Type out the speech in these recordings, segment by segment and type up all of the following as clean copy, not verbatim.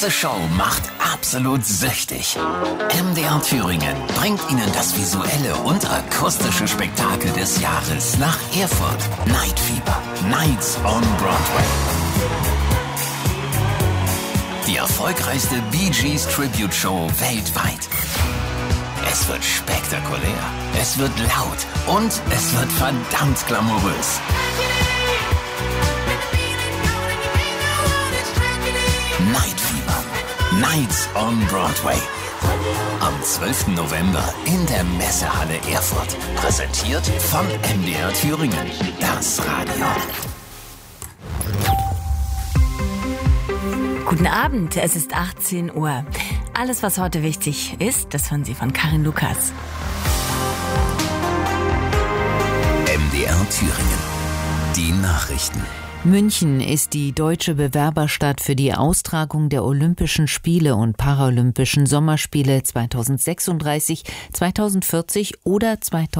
Diese Show macht absolut süchtig. MDR Thüringen bringt Ihnen das visuelle und akustische Spektakel des Jahres nach Erfurt. Night Fever, Nights on Broadway. Die erfolgreichste Bee Gees Tribute Show weltweit. Es wird spektakulär, es wird laut und es wird verdammt glamourös. Night Fever, Nights on Broadway. Am 12. November in der Messehalle Erfurt. Präsentiert von MDR Thüringen. Das Radio. Guten Abend, es ist 18 Uhr. Alles, was heute wichtig ist, das hören Sie von Karin Lukas. MDR Thüringen. Die Nachrichten. München ist die deutsche Bewerberstadt für die Austragung der Olympischen Spiele und Paralympischen Sommerspiele 2036, 2040 oder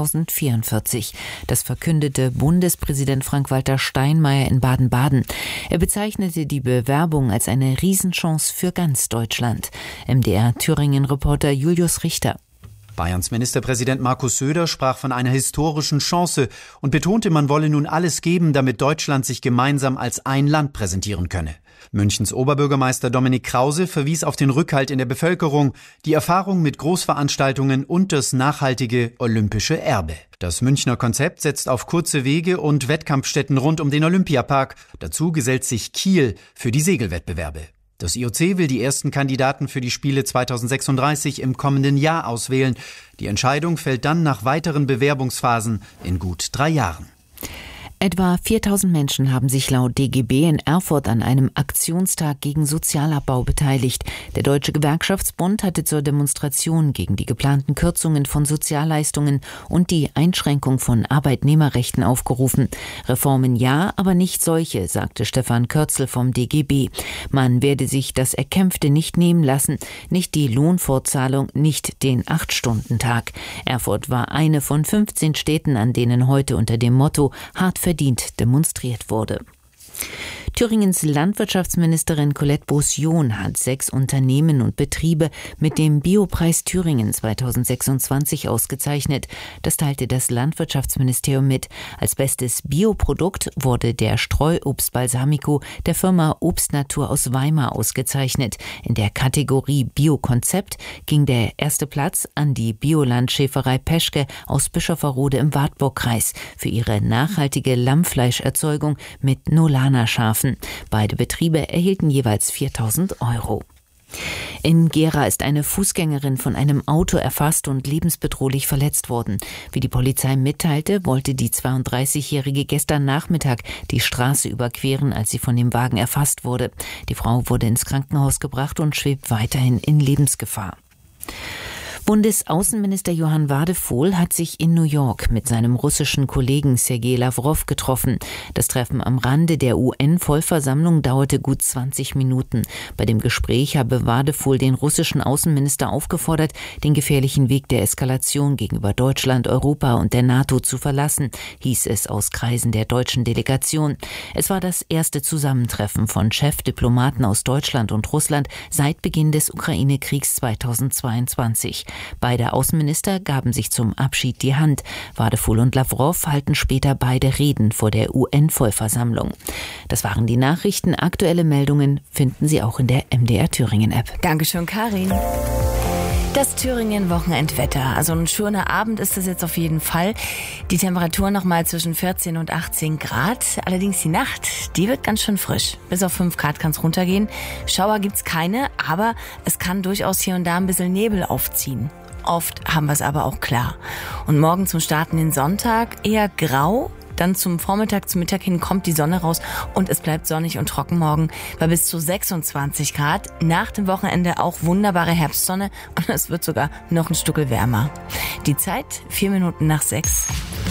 2044. Das verkündete Bundespräsident Frank-Walter Steinmeier in Baden-Baden. Er bezeichnete die Bewerbung als eine Riesenchance für ganz Deutschland. MDR-Thüringen-Reporter Julius Richter. Bayerns Ministerpräsident Markus Söder sprach von einer historischen Chance und betonte, man wolle nun alles geben, damit Deutschland sich gemeinsam als ein Land präsentieren könne. Münchens Oberbürgermeister Dominik Krause verwies auf den Rückhalt in der Bevölkerung, die Erfahrung mit Großveranstaltungen und das nachhaltige olympische Erbe. Das Münchner Konzept setzt auf kurze Wege und Wettkampfstätten rund um den Olympiapark. Dazu gesellt sich Kiel für die Segelwettbewerbe. Das IOC will die ersten Kandidaten für die Spiele 2036 im kommenden Jahr auswählen. Die Entscheidung fällt dann nach weiteren Bewerbungsphasen in gut 3 Jahren. Etwa 4000 Menschen haben sich laut DGB in Erfurt an einem Aktionstag gegen Sozialabbau beteiligt. Der Deutsche Gewerkschaftsbund hatte zur Demonstration gegen die geplanten Kürzungen von Sozialleistungen und die Einschränkung von Arbeitnehmerrechten aufgerufen. Reformen ja, aber nicht solche, sagte Stefan Kürzel vom DGB. Man werde sich das Erkämpfte nicht nehmen lassen, nicht die Lohnfortzahlung, nicht den 8-Stunden-Tag. Erfurt war eine von 15 Städten, an denen heute unter dem Motto hart verdient demonstriert wurde. Thüringens Landwirtschaftsministerin Colette Beaussion hat 6 Unternehmen und Betriebe mit dem Biopreis Thüringen 2026 ausgezeichnet. Das teilte das Landwirtschaftsministerium mit. Als bestes Bioprodukt wurde der Streuobst Balsamico der Firma Obstnatur aus Weimar ausgezeichnet. In der Kategorie Biokonzept ging der erste Platz an die Biolandschäferei Peschke aus Bischofferode im Wartburgkreis für ihre nachhaltige Lammfleischerzeugung mit Nolana-Schafen. Beide Betriebe erhielten jeweils 4.000 €. In Gera ist eine Fußgängerin von einem Auto erfasst und lebensbedrohlich verletzt worden. Wie die Polizei mitteilte, wollte die 32-Jährige gestern Nachmittag die Straße überqueren, als sie von dem Wagen erfasst wurde. Die Frau wurde ins Krankenhaus gebracht und schwebt weiterhin in Lebensgefahr. Bundesaußenminister Johann Wadephol hat sich in New York mit seinem russischen Kollegen Sergei Lawrow getroffen. Das Treffen am Rande der UN-Vollversammlung dauerte gut 20 Minuten. Bei dem Gespräch habe Wadephol den russischen Außenminister aufgefordert, den gefährlichen Weg der Eskalation gegenüber Deutschland, Europa und der NATO zu verlassen, hieß es aus Kreisen der deutschen Delegation. Es war das erste Zusammentreffen von Chefdiplomaten aus Deutschland und Russland seit Beginn des Ukraine-Kriegs 2022. Beide Außenminister gaben sich zum Abschied die Hand. Wadephol und Lawrow halten später beide Reden vor der UN-Vollversammlung. Das waren die Nachrichten. Aktuelle Meldungen finden Sie auch in der MDR Thüringen-App. Dankeschön, Karin. Das Thüringen-Wochenendwetter. Also ein schöner Abend ist es jetzt auf jeden Fall. Die Temperatur nochmal zwischen 14 und 18 Grad. Allerdings die Nacht, die wird ganz schön frisch. Bis auf 5 Grad kann es runtergehen. Schauer gibt's keine, aber es kann durchaus hier und da ein bisschen Nebel aufziehen. Oft haben wir es aber auch klar. Und morgen zum Starten den Sonntag eher grau. Dann zum Vormittag, zum Mittag hin kommt die Sonne raus und es bleibt sonnig und trocken morgen bei bis zu 26 Grad. Nach dem Wochenende auch wunderbare Herbstsonne und es wird sogar noch ein Stückel wärmer. Die Zeit 4 Minuten nach 6.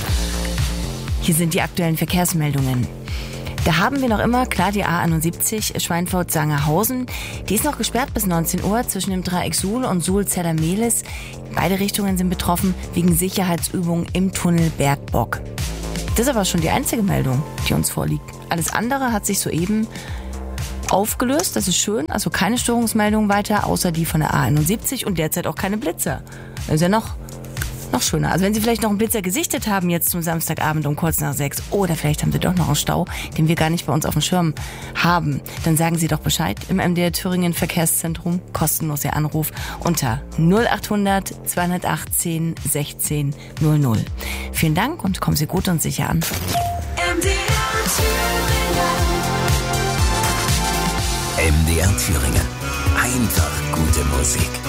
Hier sind die aktuellen Verkehrsmeldungen. Da haben wir noch immer, klar, die A71 Schweinfurt-Sangerhausen. Die ist noch gesperrt bis 19 Uhr zwischen dem Dreieck Suhl und Suhl-Zedder-Mehlis. Beide Richtungen sind betroffen wegen Sicherheitsübungen im Tunnel Bergbock. Das ist aber schon die einzige Meldung, die uns vorliegt. Alles andere hat sich soeben aufgelöst, das ist schön. Also keine Störungsmeldungen weiter, außer die von der A71 und derzeit auch keine Blitzer. Das ist ja noch schöner. Also wenn Sie vielleicht noch einen Blitzer gesichtet haben jetzt zum Samstagabend um kurz nach 6 oder vielleicht haben Sie doch noch einen Stau, den wir gar nicht bei uns auf dem Schirm haben, dann sagen Sie doch Bescheid im MDR Thüringen Verkehrszentrum. Kostenlos Ihr Anruf unter 0800 218 16 00. Vielen Dank und kommen Sie gut und sicher an. MDR Thüringen. Einfach gute Musik.